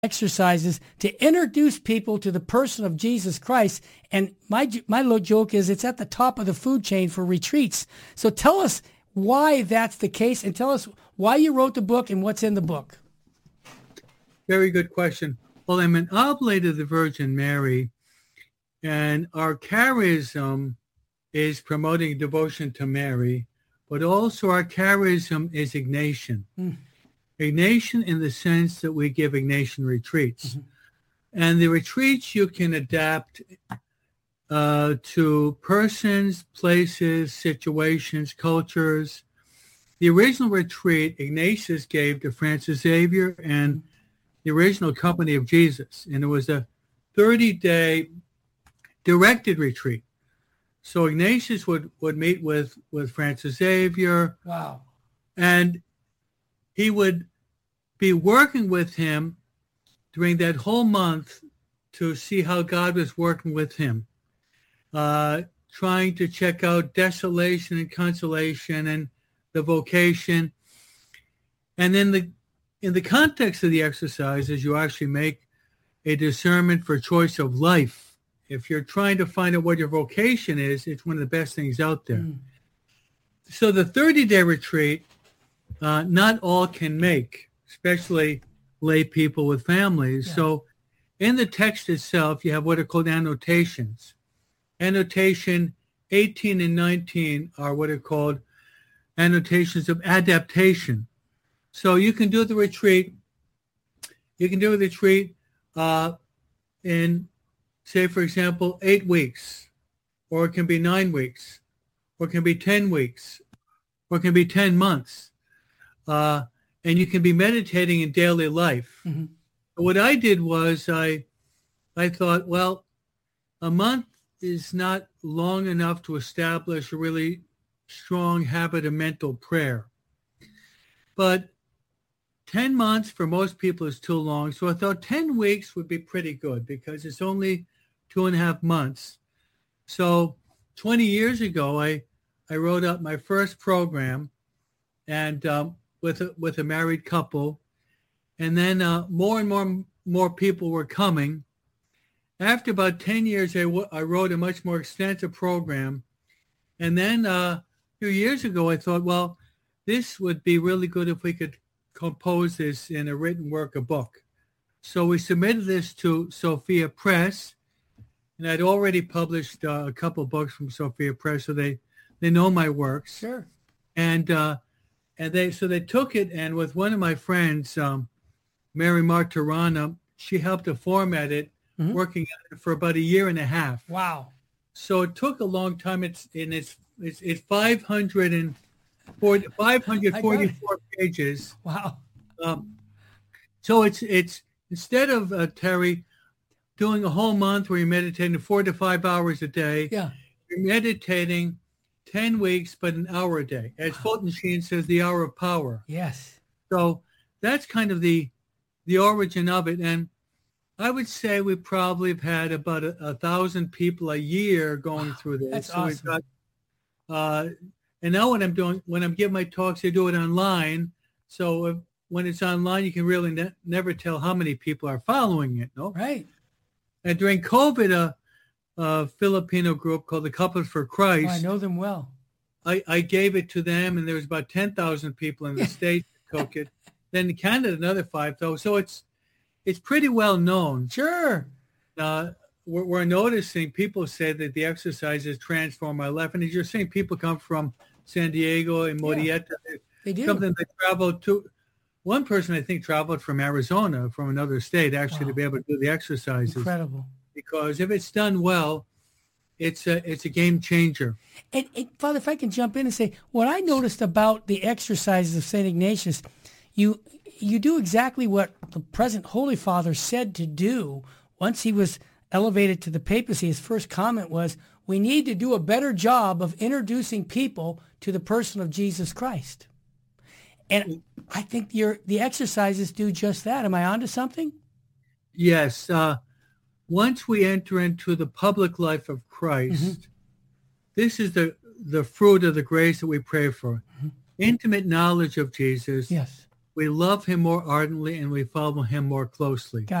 exercises to introduce people to the person of Jesus Christ. And my little joke is it's at the top of the food chain for retreats. So tell us why that's the case, and tell us why you wrote the book and what's in the book. Very good question. Well, I'm an oblate of the Virgin Mary, and our charism is promoting devotion to Mary, but also our charism is Ignatian. Ignatian in the sense that we give Ignatian retreats. And the retreats you can adapt to persons, places, situations, cultures. The original retreat Ignatius gave to Francis Xavier and the original Company of Jesus, and it was a 30-day directed retreat. So Ignatius would meet with Francis Xavier. Wow. And he would be working with him during that whole month to see how God was working with him, trying to check out desolation and consolation and the vocation. And then in the context of the exercises, you actually make a discernment for choice of life. If you're trying to find out what your vocation is, it's one of the best things out there. So the 30-day retreat, not all can make, especially lay people with families. Yeah. So in the text itself, you have what are called annotations. Annotation 18 and 19 are what are called annotations of adaptation. So you can do the retreat. You can do the retreat in, say, for example, 8 weeks, or it can be 9 weeks, or it can be 10 weeks, or it can be 10 months. And you can be meditating in daily life. What I did was I thought, well, a month is not long enough to establish a really strong habit of mental prayer. But 10 months for most people is too long. So I thought 10 weeks would be pretty good because it's only 2.5 months. So 20 years ago, I wrote up my first program and with a married couple. And then more and more people were coming. After about 10 years, I wrote a much more extensive program. And then a few years ago, I thought, well, this would be really good if we could compose this in a written work, a book. So we submitted this to Sophia Press, and I'd already published a couple books from Sophia Press, so they know my works. Sure. And they took it, and with one of my friends, Mary Martirana, she helped to format it, working on it for about 1.5 years. Wow. So it took a long time. It's 544 pages. Wow. So it's instead of Terry doing a whole month where you're meditating 4 to 5 hours a day, yeah, you're meditating 10 weeks, but an hour a day. As Fulton Sheen says, the hour of power. Yes. So that's kind of the origin of it. And I would say we probably have had about 1,000 people a year going through this. That's so awesome. We've got, and now when I'm giving my talks, I do it online. So when it's online, you can really never tell how many people are following it. No, right. And during COVID, a Filipino group called the Couples for Christ. Oh, I know them well. I gave it to them, and there was about 10,000 people in the States that took it. Then in Canada, another 5,000. So it's pretty well known. Sure. We're noticing people say that the exercises transform my life. And as you're saying, people come from San Diego and Murrieta. Yeah, they do. Something they travel to. One person, I think, traveled from Arizona, from another state, actually, to be able to do the exercises. Incredible. Because if it's done well, it's a game changer. And Father, if I can jump in and say, what I noticed about the exercises of St. Ignatius, you do exactly what the present Holy Father said to do once he was elevated to the papacy. His first comment was, we need to do a better job of introducing people to the person of Jesus Christ. And I think the exercises do just that. Am I onto something? Yes. Once we enter into the public life of Christ, this is the fruit of the grace that we pray for. Intimate knowledge of Jesus. Yes. we love him more ardently and we follow him more closely.